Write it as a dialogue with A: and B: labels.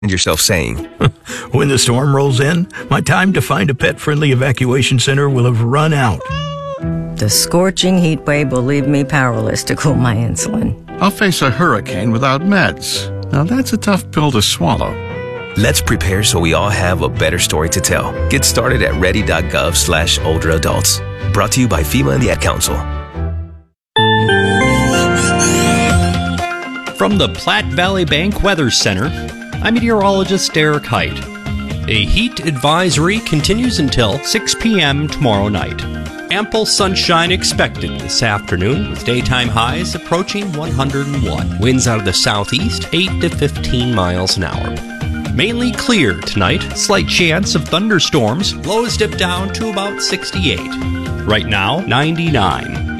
A: yourself saying,
B: When the storm rolls in, my time to find a pet-friendly evacuation center will have run out.
C: The scorching heat wave will leave me powerless to cool my insulin.
D: I'll face a hurricane without meds. Now that's a tough pill to swallow.
A: let's prepare so we all have a better story to tell. Get started at ready.gov/older adults. Brought to you by FEMA and the Ad Council.
E: From the Platte Valley Bank Weather Center, I'm meteorologist Derek Height. A heat advisory continues until 6 p.m. tomorrow night. Ample sunshine expected this afternoon, with daytime highs approaching 101. Winds out of the southeast, 8 to 15 miles an hour. Mainly clear tonight, slight chance of thunderstorms. Lows dip down to about 68. Right now, 99.